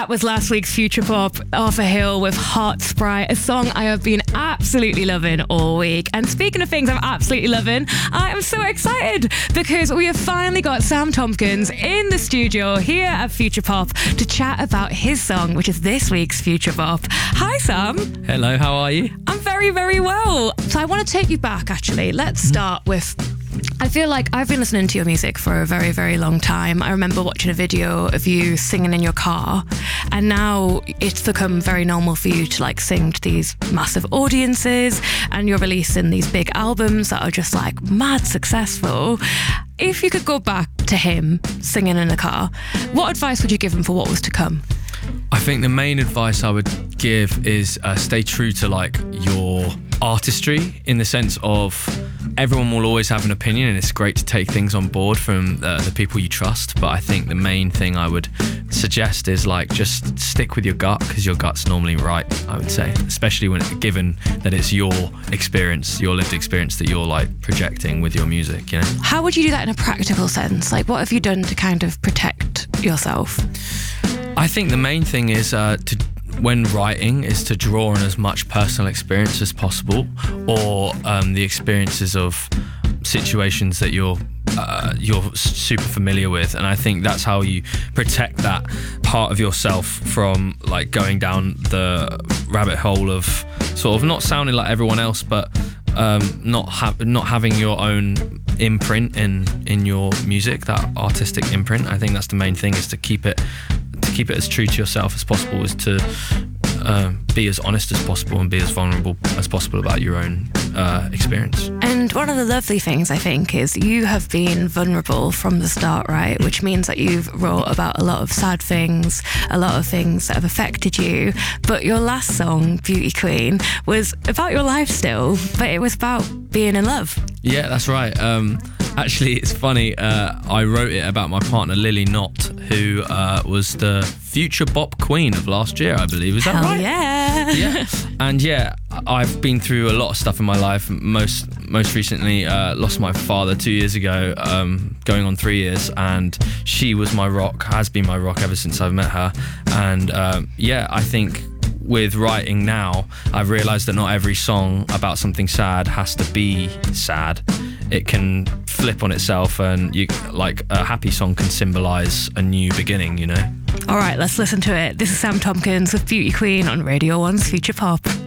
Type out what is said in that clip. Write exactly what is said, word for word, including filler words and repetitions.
That was last week's Future Pop, Arthur Hill with Heart Sprite, a song I have been absolutely loving all week. And speaking of things I'm absolutely loving, I am so excited because we have finally got Sam Tompkins in the studio here at Future Pop to chat about his song, which is this week's Future Pop. Hi, Sam. Hello, how are you? I'm very, very well. So I want to take you back, actually. Let's start with... I feel like I've been listening to your music for a very, very long time. I remember watching a video of you singing in your car, and now it's become very normal for you to like sing to these massive audiences, and you're releasing these big albums that are just like mad successful. If you could go back to him singing in a car, what advice would you give him for what was to come? I think the main advice I would give is uh, stay true to like your artistry, in the sense of everyone will always have an opinion, and it's great to take things on board from uh, the people you trust. But I think the main thing I would suggest is like just stick with your gut, because your gut's normally right, I would say, especially when it, given that it's your experience, your lived experience that you're like projecting with your music, you know? How would you do that in a practical sense? Like, what have you done to kind of protect yourself? I think the main thing is uh, to when writing is to draw on as much personal experience as possible, or um, the experiences of situations that you're uh, you're super familiar with, and I think that's how you protect that part of yourself from like going down the rabbit hole of sort of not sounding like everyone else, but um, not ha- not having your own imprint in in your music, that artistic imprint. I think that's the main thing, is to keep it to keep it as true to yourself as possible, is to uh, be as honest as possible and be as vulnerable as possible about your own uh, experience. And one of the lovely things, I think, is you have been vulnerable from the start, right? Which means that you've wrote about a lot of sad things, a lot of things that have affected you. But your last song, Beauty Queen, was about your life still, but it was about being in love. Yeah, that's right. Um, actually, it's funny. Uh, I wrote it about my partner, Lily Knott, who uh, was the Future Bop Queen of last year, I believe. Is that Hell right? Yeah. Yeah. And yeah, I've been through a lot of stuff in my life. Most most recently, uh, lost my father two years ago, um, going on three years. And she was my rock, has been my rock ever since I've met her. And um, yeah, I think with writing now, I've realised that not every song about something sad has to be sad. It can flip on itself, and you like a happy song can symbolise a new beginning, you know? All right, let's listen to it. This is Sam Tompkins with Beauty Queen on Radio one's Future Pop.